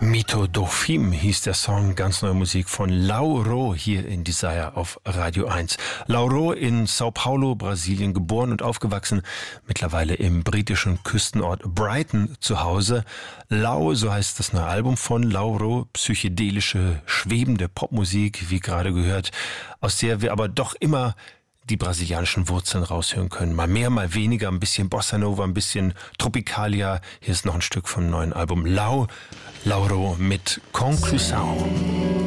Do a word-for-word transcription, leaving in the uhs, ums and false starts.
Mito do Fim hieß der Song, ganz neue Musik von Lauro hier in Desire auf Radio eins. Lauro in Sao Paulo, Brasilien, geboren und aufgewachsen, mittlerweile im britischen Küstenort Brighton zu Hause. Lau, so heißt das neue Album von Lauro, psychedelische, schwebende Popmusik, wie gerade gehört, aus der wir aber doch immer die brasilianischen Wurzeln raushören können. Mal mehr, mal weniger, ein bisschen Bossa Nova, ein bisschen Tropicalia. Hier ist noch ein Stück vom neuen Album Lau, Lauro mit Conclusão.